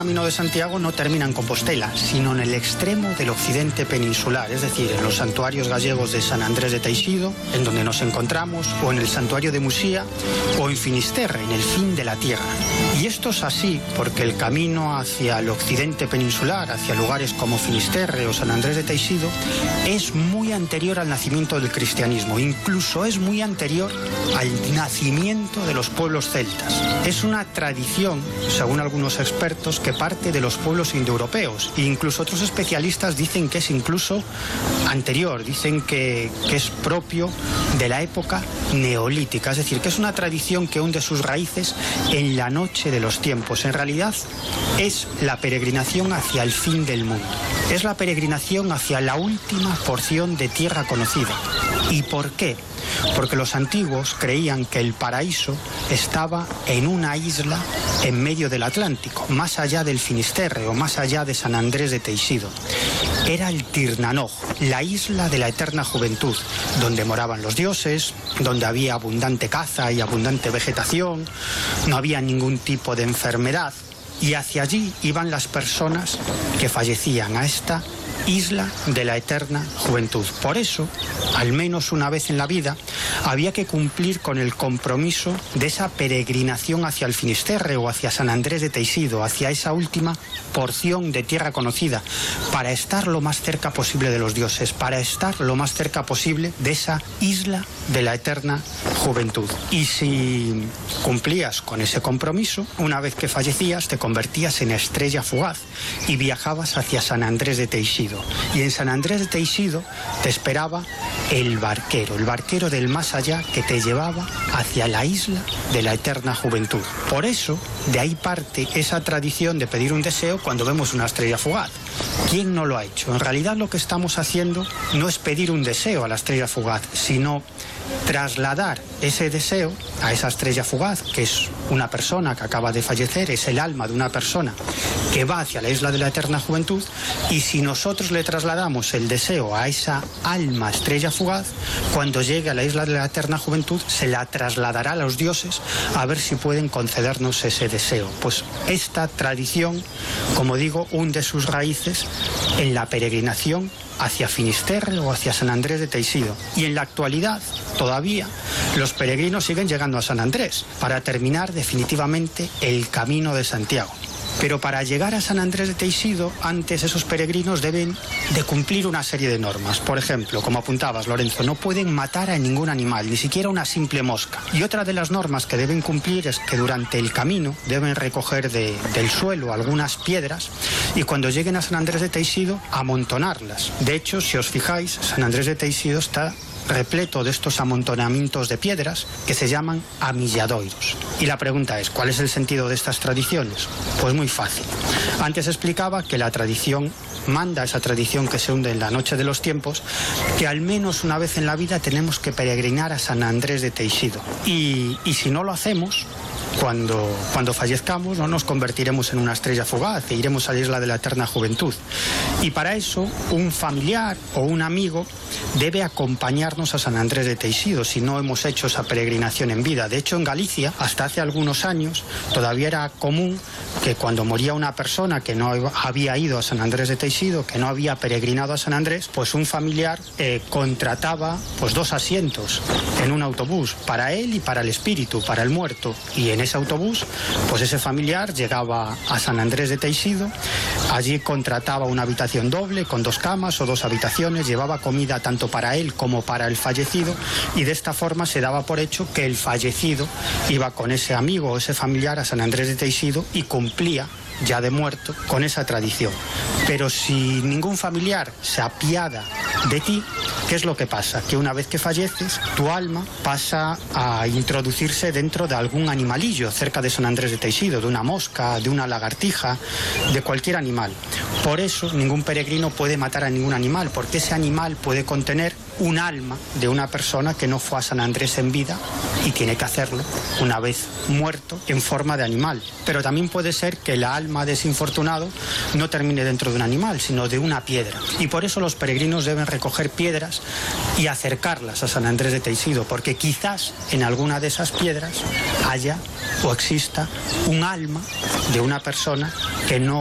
Camino de Santiago no termina en Compostela, sino en el extremo del occidente peninsular, es decir, en los santuarios gallegos de San Andrés de Teixido, en donde nos encontramos, o en el santuario de Musía, o en Finisterre, en el fin de la tierra. Y esto es así porque el camino hacia el occidente peninsular, hacia lugares como Finisterre o San Andrés de Teixido, es muy anterior al nacimiento del cristianismo, incluso es muy anterior al nacimiento de los pueblos celtas. Es una tradición, según algunos expertos, que parte de los pueblos indoeuropeos, e incluso otros especialistas dicen que es incluso anterior, dicen que es propio de la época neolítica, es decir, que es una tradición que hunde sus raíces en la noche de los tiempos. En realidad es la peregrinación hacia el fin del mundo, es la peregrinación hacia la última porción de tierra conocida. ¿Y por qué? Porque los antiguos creían que el paraíso estaba en una isla en medio del Atlántico, más allá del Finisterre o más allá de San Andrés de Teixido. Era el Tirnanoj, la isla de la eterna juventud, donde moraban los dioses, donde había abundante caza y abundante vegetación, no había ningún tipo de enfermedad, y hacia allí iban las personas que fallecían, a esta isla de la eterna juventud. Por eso, al menos una vez en la vida, había que cumplir con el compromiso de esa peregrinación hacia el Finisterre o hacia San Andrés de Teixido, hacia esa última porción de tierra conocida, para estar lo más cerca posible de los dioses, para estar lo más cerca posible de esa isla de la eterna juventud. Y si cumplías con ese compromiso, una vez que fallecías, te convertías en estrella fugaz y viajabas hacia San Andrés de Teixido. Y en San Andrés de Teixido te esperaba el barquero del más allá, que te llevaba hacia la isla de la eterna juventud. Por eso, de ahí parte esa tradición de pedir un deseo cuando vemos una estrella fugaz. ¿Quién no lo ha hecho? En realidad lo que estamos haciendo no es pedir un deseo a la estrella fugaz, sino trasladar ese deseo a esa estrella fugaz, que es una persona que acaba de fallecer, es el alma de una persona que va hacia la isla de la eterna juventud, y si nosotros le trasladamos el deseo a esa alma estrella fugaz, cuando llegue a la isla de la eterna juventud se la trasladará a los dioses a ver si pueden concedernos ese deseo. Pues esta tradición, como digo, hunde sus raíces en la peregrinación hacia Finisterre o hacia San Andrés de Teixido. Y en la actualidad, todavía, los peregrinos siguen llegando a San Andrés para terminar definitivamente el Camino de Santiago. Pero para llegar a San Andrés de Teixido, antes esos peregrinos deben de cumplir una serie de normas. Por ejemplo, como apuntabas, Lorenzo, no pueden matar a ningún animal, ni siquiera una simple mosca. Y otra de las normas que deben cumplir es que durante el camino deben recoger del suelo algunas piedras y cuando lleguen a San Andrés de Teixido, amontonarlas. De hecho, si os fijáis, San Andrés de Teixido está repleto de estos amontonamientos de piedras que se llaman amilladoiros. Y la pregunta es, ¿cuál es el sentido de estas tradiciones? Pues muy fácil. Antes explicaba que la tradición manda, esa tradición que se hunde en la noche de los tiempos, que al menos una vez en la vida tenemos que peregrinar a San Andrés de Teixido. Y si no lo hacemos, cuando fallezcamos, no nos convertiremos en una estrella fugaz e iremos a la isla de la eterna juventud. Y para eso, un familiar o un amigo debe acompañarnos a San Andrés de Teixido si no hemos hecho esa peregrinación en vida. De hecho, en Galicia, hasta hace algunos años, todavía era común que cuando moría una persona que no había ido a San Andrés de Teixido, que no había peregrinado a San Andrés, pues un familiar contrataba pues 2 asientos en un autobús para él y para el espíritu, para el muerto. Y en ese autobús, pues ese familiar llegaba a San Andrés de Teixido, allí contrataba una habitación doble con 2 camas o 2 habitaciones, llevaba comida tanto para él como para el fallecido, y de esta forma se daba por hecho que el fallecido iba con ese amigo o ese familiar a San Andrés de Teixido y cumplía ya de muerto con esa tradición. Pero si ningún familiar se apiada de ti, ¿qué es lo que pasa? Que una vez que falleces, tu alma pasa a introducirse dentro de algún animalillo cerca de San Andrés de Teixido, de una mosca, de una lagartija, de cualquier animal. Por eso ningún peregrino puede matar a ningún animal, porque ese animal puede contener un alma de una persona que no fue a San Andrés en vida y tiene que hacerlo una vez muerto en forma de animal. Pero también puede ser que la alma de ese infortunado no termine dentro de un animal, sino de una piedra. Y por eso los peregrinos deben recoger piedras y acercarlas a San Andrés de Teixido, porque quizás en alguna de esas piedras haya o exista un alma de una persona que no